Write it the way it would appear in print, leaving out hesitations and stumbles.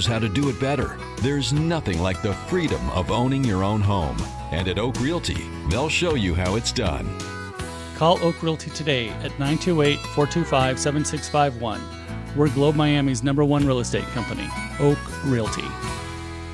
knows how to do it better. There's nothing like the freedom of owning your own home. And at Oak Realty, they'll show you how it's done. Call Oak Realty today at 928-425-7651. We're Globe Miami's #1 real estate company, Oak Realty.